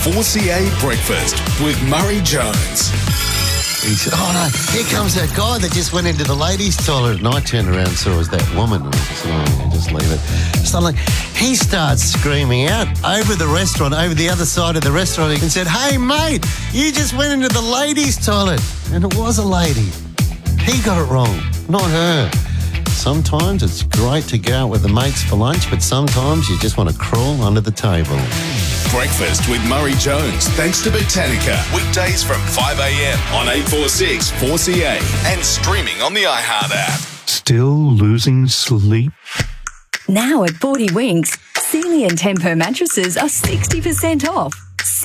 4CA Breakfast with Murray Jones. He said, oh no, here comes that guy that just went into the ladies' toilet. And I turned around and saw it was that woman. And I said, oh, just leave it. Suddenly, he starts screaming out over the restaurant, over the other side of the restaurant, and said, hey mate, you just went into the ladies' toilet. And it was a lady. He got it wrong, not her. Sometimes it's great to go out with the mates for lunch, but sometimes you just want to crawl under the table. Breakfast with Murray Jones, thanks to Botanica. Weekdays from 5 a.m. on 846 4CA and streaming on the iHeart app. Still losing sleep? Now at 40 Winks, Sealy and Tempo mattresses are 60% off.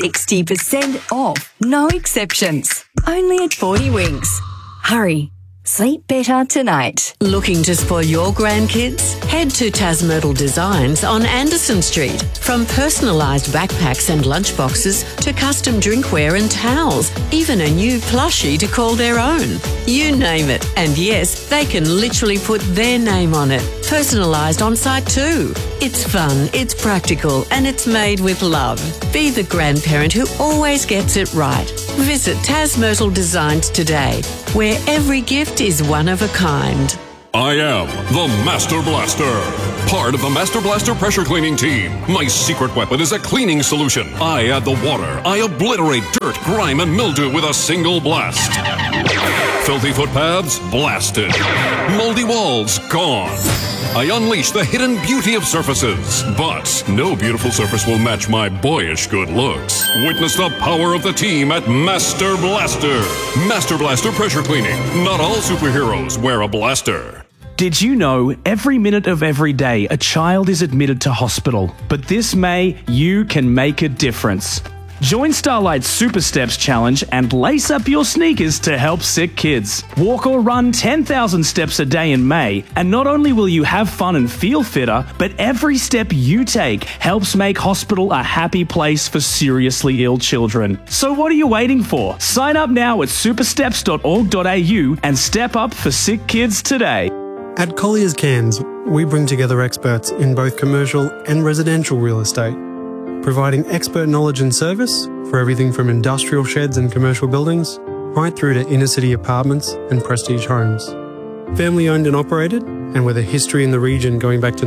60% off. No exceptions. Only at 40 Winks. Hurry. Sleep better tonight. Looking to spoil your grandkids? Head to Tasmyrtle Designs on Anderson Street. From personalised backpacks and lunchboxes to custom drinkware and towels, even a new plushie to call their own. You name it. And yes, they can literally put their name on it. Personalised on site too. It's fun, it's practical, and it's made with love. Be the grandparent who always gets it right. Visit Tasmyrtle Designs today, where every gift is one of a kind. I am the Master Blaster, part of the Master Blaster pressure cleaning team. My secret weapon is a cleaning solution. I add the water. I obliterate dirt, grime, and mildew with a single blast. Filthy footpaths? Blasted. Moldy walls? Gone. I unleash the hidden beauty of surfaces, but no beautiful surface will match my boyish good looks. Witness the power of the team at Master Blaster. Master Blaster pressure cleaning. Not all superheroes wear a blaster. Did you know every minute of every day a child is admitted to hospital? But this May, you can make a difference. Join Starlight's Super Steps Challenge and lace up your sneakers to help sick kids. Walk or run 10,000 steps a day in May, and not only will you have fun and feel fitter, but every step you take helps make hospital a happy place for seriously ill children. So what are you waiting for? Sign up now at supersteps.org.au and step up for sick kids today. At Collier's Cairns, we bring together experts in both commercial and residential real estate, providing expert knowledge and service for everything from industrial sheds and commercial buildings right through to inner city apartments and prestige homes. Family owned and operated, and with a history in the region going back to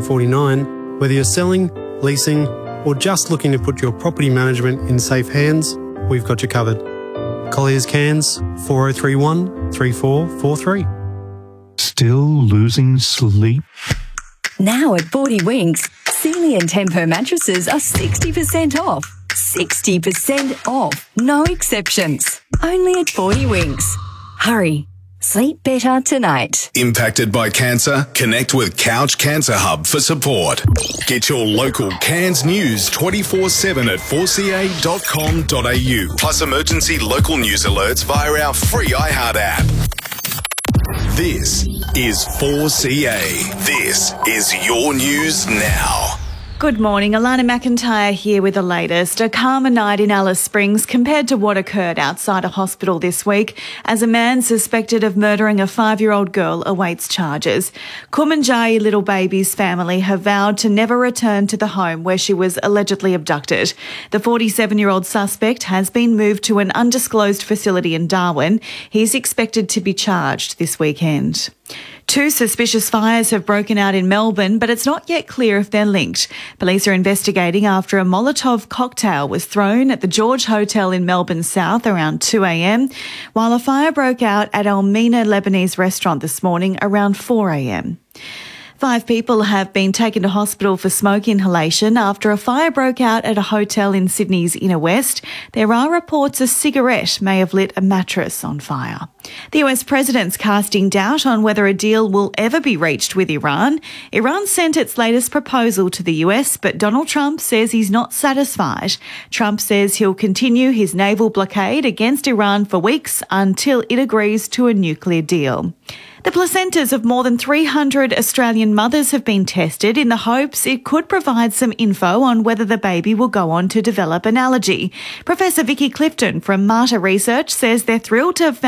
1949, whether you're selling, leasing, or just looking to put your property management in safe hands, we've got you covered. Collier's Cairns, 4031 3443. Still losing sleep? Now at 40 Winks, Sealy and Tempo mattresses are 60% off. 60% off. No exceptions. Only at 40 Winks. Hurry. Sleep better tonight. Impacted by cancer? Connect with Couch Cancer Hub for support. Get your local Cairns news 24/7 at 4ca.com.au. Plus emergency local news alerts via our free iHeart app. This is 4CA. This is your news now. Good morning, Alana McIntyre here with the latest. A calmer night in Alice Springs compared to what occurred outside a hospital this week as a man suspected of murdering a 5-year-old girl awaits charges. Kumanjayi Little Baby's family have vowed to never return to the home where she was allegedly abducted. The 47-year-old suspect has been moved to an undisclosed facility in Darwin. He's expected to be charged this weekend. 2 suspicious fires have broken out in Melbourne, but it's not yet clear if they're linked. Police are investigating after a Molotov cocktail was thrown at the George Hotel in Melbourne South around 2 a.m, while a fire broke out at Almina Lebanese restaurant this morning around 4 a.m. 5 people have been taken to hospital for smoke inhalation after a fire broke out at a hotel in Sydney's Inner West. There are reports a cigarette may have lit a mattress on fire. The US president's casting doubt on whether a deal will ever be reached with Iran. Iran sent its latest proposal to the US, but Donald Trump says he's not satisfied. Trump says he'll continue his naval blockade against Iran for weeks until it agrees to a nuclear deal. The placentas of more than 300 Australian mothers have been tested in the hopes it could provide some info on whether the baby will go on to develop an allergy. Professor Vicky Clifton from Marta Research says they're thrilled to have found markers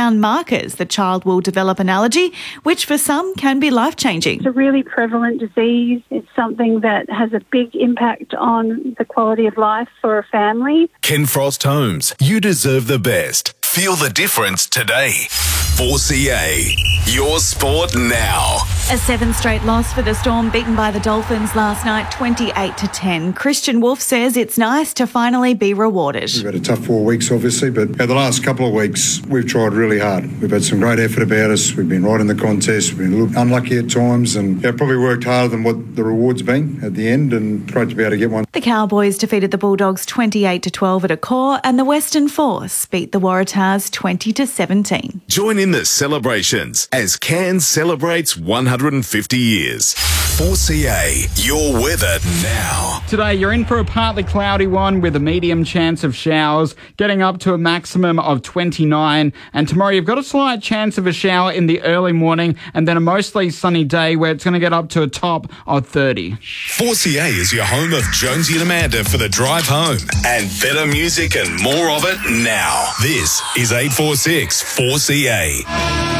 markers, the child will develop an allergy, which for some can be life-changing. It's a really prevalent disease. It's something that has a big impact on the quality of life for a family. Ken Frost Homes, you deserve the best. Feel the difference today. 4CA, your sport now. A 7th straight loss for the Storm, beaten by the Dolphins last night, 28-10. Christian Wolf says it's nice to finally be rewarded. We've had a tough 4 weeks, obviously, but the last couple of weeks, we've tried really hard. We've had some great effort about us. We've been right in the contest. We've been a little unlucky at times, and probably worked harder than what the reward's been at the end, and great to be able to get one. The Cowboys defeated the Bulldogs 28-12 at Accor, and the Western Force beat the Waratahs 20-17. Join in the celebrations as Cairns celebrates 150 years. 4CA, your weather now. Today, you're in for a partly cloudy one with a medium chance of showers, getting up to a maximum of 29. And tomorrow, you've got a slight chance of a shower in the early morning and then a mostly sunny day where it's going to get up to a top of 30. 4CA is your home of Jonesy and Amanda for the drive home. And better music and more of it now. This is 846 4CA.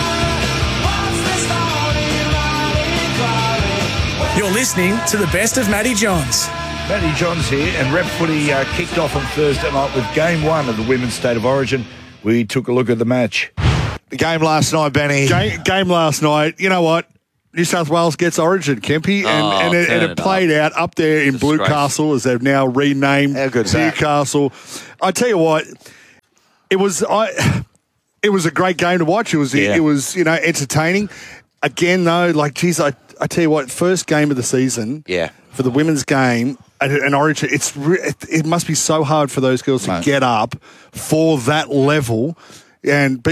You're listening to the best of Matty Johns. Matty Johns here, and Rep Footy kicked off on Thursday night with Game 1 of the Women's State of Origin. We took a look at the match. The game last night, Benny. Game last night. You know what? New South Wales gets Origin, Kempy, and it played out up there in Bluecastle, as they've now renamed Newcastle. I tell you what, it was a great game to watch. It was entertaining. Again, though, I tell you what, first game of the season for the women's game at an Origin, it must be so hard for those girls to get up for that level. But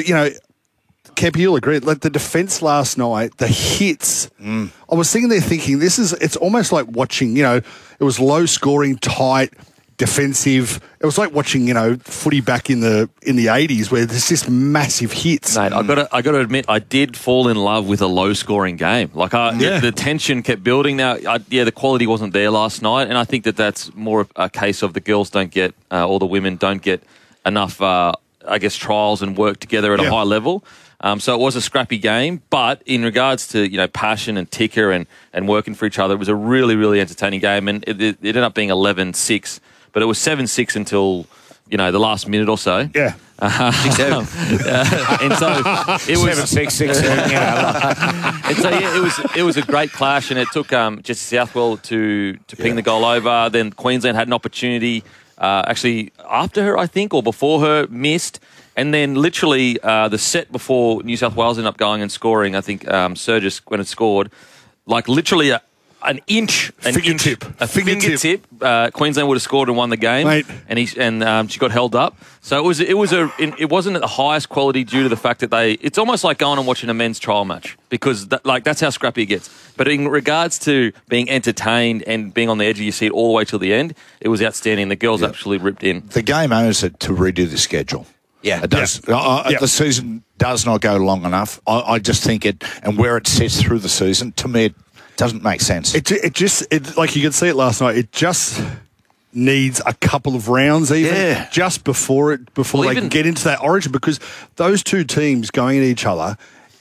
Kemp, you'll agree, like the defence last night, the hits, I was sitting there thinking, it's almost like watching, it was low scoring, tight, defensive. It was like watching, footy back in the 80s where there's just massive hits. Mate, I got to admit, I did fall in love with a low-scoring game. The tension kept building. Now, the quality wasn't there last night, and I think that's more a case of the girls don't get, or the women don't get enough, trials and work together at a high level. So it was a scrappy game, but in regards to passion and ticker and working for each other, it was a really, really entertaining game, and it ended up being 11-6. But it was 7-6 until, the last minute or so. Yeah. 6-7. And so it was 7-6, 6-7. And so it was a great clash, and it took Jessie Southwell to ping the goal over. Then Queensland had an opportunity, actually after her, I think, or before her, missed. And then literally the set before New South Wales ended up going and scoring, I think Surgis, when it scored, literally a fingertip. Queensland would have scored and won the game, mate. And she got held up. So it wasn't at the highest quality due to the fact that it's almost like going and watching a men's trial match because that's how scrappy it gets. But in regards to being entertained and being on the edge of your seat all the way till the end, it was outstanding. The girls absolutely ripped in. The game owns it to redo the schedule. Yeah, it does. The season does not go long enough. I just think and where it sits through the season, to me, it doesn't make sense. It like you could see it last night. It just needs a couple of rounds just before they can get into that Origin, because those two teams going at each other,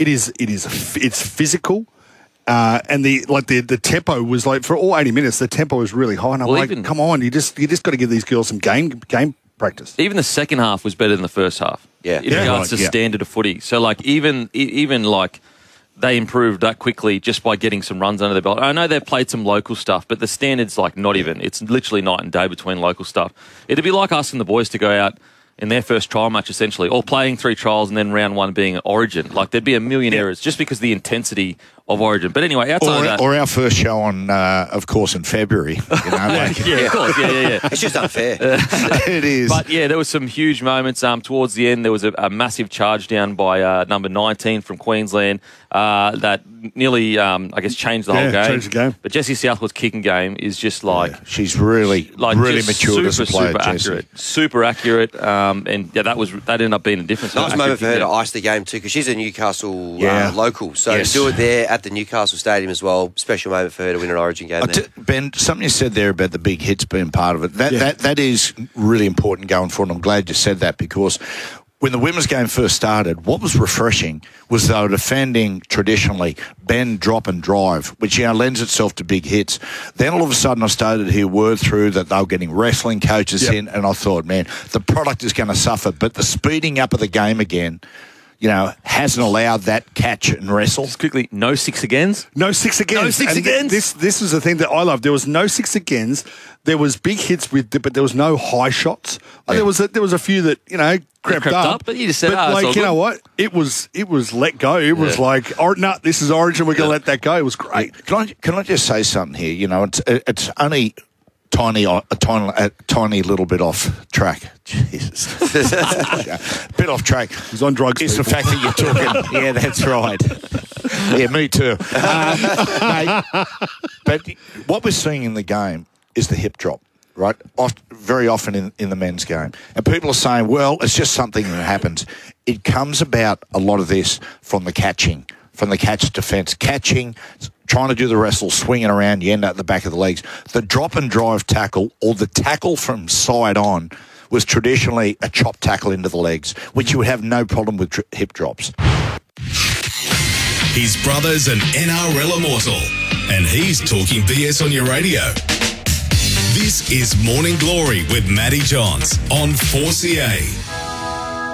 it's physical. And the tempo was for all 80 minutes, the tempo was really high. And I'm come on, you just got to give these girls some game practice. Even the second half was better than the first half. In regards to standard of footy. So even they improved that quickly just by getting some runs under their belt. I know they've played some local stuff, but the standard's not even. It's literally night and day between local stuff. It'd be like asking the boys to go out in their first trial match, essentially, or playing 3 trials and then round 1 being Origin. There'd be a million errors just because of the intensity of Origin. But anyway, outside of that... Or our first show on, of course, in February. Of course, yeah. It's just unfair. It is. But, there was some huge moments. Towards the end, there was a massive charge down by number 19 from Queensland that nearly, changed the whole game. Changed the game. But Jessie Southwell's kicking game is just she's really matured as a player, super accurate. Super accurate. That ended up being a difference. Nice moment for her to ice the game too, because she's a Newcastle local. So to do it there at the Newcastle Stadium as well, special moment for her to win an Origin game there. Ben, something you said there about the big hits being part of it, that is really important going forward. I'm glad you said that, because when the women's game first started, what was refreshing was they were defending traditionally bend, drop and drive, which lends itself to big hits. Then all of a sudden I started to hear word through that they were getting wrestling coaches in, and I thought, man, the product is going to suffer. But the speeding up of the game again, hasn't allowed that catch and wrestle. Just quickly, no 6 agains? No 6 agains. No 6 agains? This was the thing that I loved. There was no 6 agains. There was big hits but there was no high shots. Yeah. There was a few that, crept up. But you just said, you know what? It was let go. It was like, this is Origin. We're going to let that go. It was great. Can I just say something here? It's only a tiny little bit off track. Jesus. Bit off track. He's on drugs. It's the fact that you're talking. Yeah, that's right. Yeah, me too. Mate, but what we're seeing in the game is the hip drop, right? Very often in the men's game. And people are saying, well, it's just something that happens. It comes about a lot of this from the catching, from the catch defence. Catching, trying to do the wrestle, swinging around, you end up at the back of the legs. The drop and drive tackle, or the tackle from side on, was traditionally a chop tackle into the legs, which you would have no problem with hip drops. His brother's an NRL immortal, and he's talking BS on your radio. This is Morning Glory with Matty Johns on 4CA.